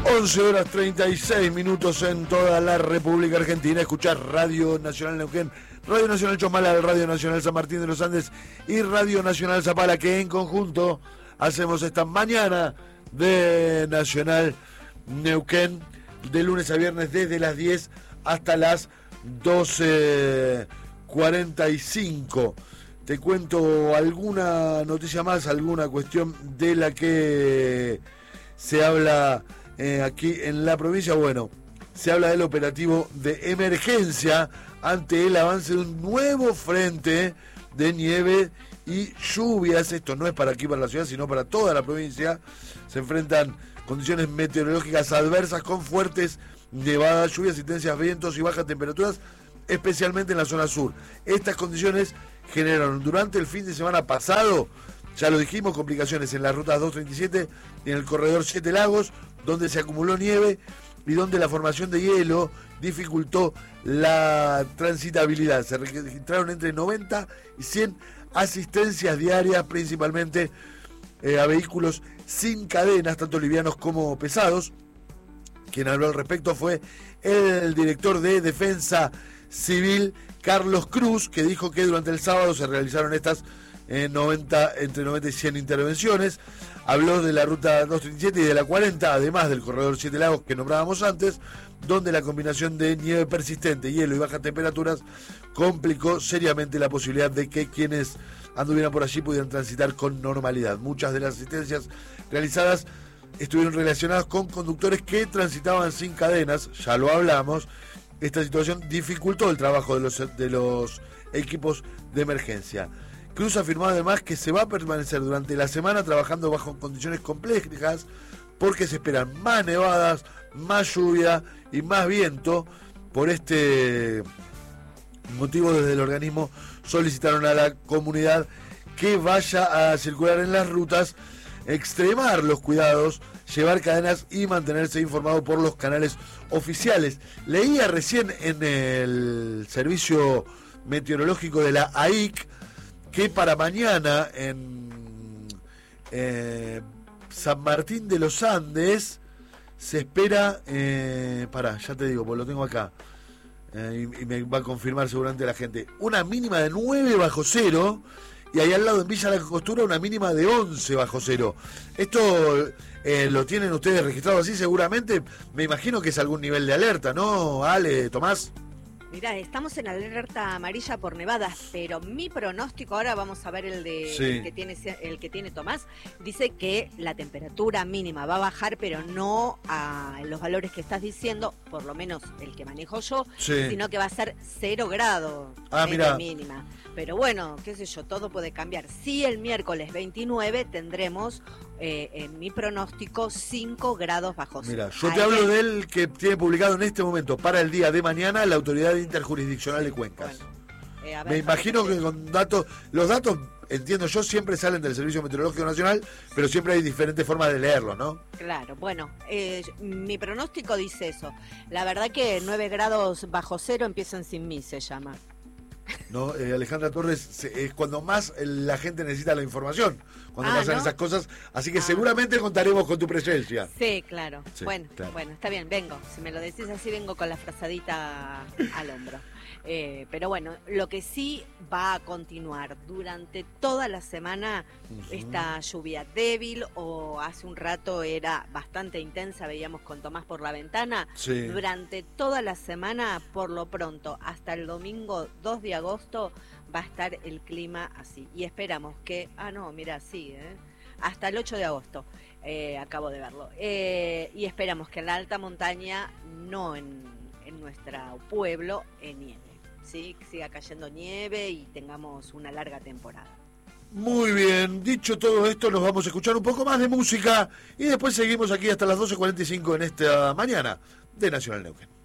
11:36 en toda la República Argentina. Escuchás Radio Nacional Neuquén, Radio Nacional Chosmalal, Radio Nacional San Martín de los Andes y Radio Nacional Zapala, que en conjunto hacemos esta mañana de Nacional Neuquén, de lunes a viernes desde las 10 hasta las 12:45. Te cuento alguna noticia más, alguna cuestión de la que se habla aquí en la provincia. Bueno, se habla del operativo de emergencia ante el avance de un nuevo frente de nieve y lluvias. Esto no es para aquí, para la ciudad, sino para toda la provincia. Se enfrentan condiciones meteorológicas adversas con fuertes nevadas, lluvias, intensas, vientos y bajas temperaturas, especialmente en la zona sur. Estas condiciones generaron durante el fin de semana pasado, ya lo dijimos, complicaciones en las rutas 237 y en el corredor 7 Lagos, donde se acumuló nieve y donde la formación de hielo dificultó la transitabilidad. Se registraron entre 90 y 100 asistencias diarias, principalmente a vehículos sin cadenas, tanto livianos como pesados. Quien habló al respecto fue el director de Defensa Civil, Carlos Cruz, que dijo que durante el sábado se realizaron estas entre 90 y 100 intervenciones. Habló de la ruta 237 y de la 40, además del corredor 7 Lagos que nombrábamos antes, donde la combinación de nieve persistente, hielo y bajas temperaturas complicó seriamente la posibilidad de que quienes anduvieran por allí pudieran transitar con normalidad. Muchas de las asistencias realizadas estuvieron relacionadas con conductores que transitaban sin cadenas, ya lo hablamos. Esta situación dificultó el trabajo de los equipos de emergencia. Cruz afirmó además que se va a permanecer durante la semana trabajando bajo condiciones complejas porque se esperan más nevadas, más lluvia y más viento. Por este motivo, desde el organismo solicitaron a la comunidad que vaya a circular en las rutas, extremar los cuidados, llevar cadenas y mantenerse informado por los canales oficiales. Leía recién en el servicio meteorológico de la AIC que para mañana en San Martín de los Andes se espera, ya te digo, porque lo tengo acá, y me va a confirmar seguramente la gente, una mínima de 9 bajo cero, y ahí al lado en Villa La Costura una mínima de 11 bajo cero. Esto lo tienen ustedes registrado así seguramente, me imagino que es algún nivel de alerta, ¿no, Ale, Tomás? Mirá, estamos en alerta amarilla por nevadas, pero mi pronóstico, ahora vamos a ver el que tiene Tomás, dice que la temperatura mínima va a bajar, pero no a los valores que estás diciendo, por lo menos el que manejo yo, sino que va a ser 0 grados mínima. Pero bueno, qué sé yo, todo puede cambiar. Sí, el miércoles 29 tendremos, en mi pronóstico, 5 grados bajo cero. Mira, yo te hablo del que tiene publicado en este momento para el día de mañana la Autoridad Interjurisdiccional de Cuencas. Bueno, me imagino que con los datos, entiendo yo, siempre salen del Servicio Meteorológico Nacional, pero siempre hay diferentes formas de leerlos, ¿no? Claro, bueno, mi pronóstico dice eso. La verdad que 9 grados bajo cero empiezan sin mí, se llama. No, Alejandra Torres, es cuando más la gente necesita la información, cuando pasan esas cosas, así que seguramente contaremos con tu presencia. Sí, claro. Sí, bueno, está bien, vengo. Si me lo decís así, vengo con la frazadita al hombro. Pero bueno, lo que sí va a continuar durante toda la semana, esta lluvia débil, o hace un rato era bastante intensa, veíamos con Tomás por la ventana. Sí. Durante toda la semana, por lo pronto, hasta el domingo 2 de agosto, va a estar el clima así. Y esperamos que, hasta el 8 de agosto, acabo de verlo. Y esperamos que en la alta montaña, no en nuestro pueblo, nieve. Sí, que siga cayendo nieve y tengamos una larga temporada. Muy bien, dicho todo esto, nos vamos a escuchar un poco más de música y después seguimos aquí hasta las 12:45 en esta mañana de Nacional Neuquén.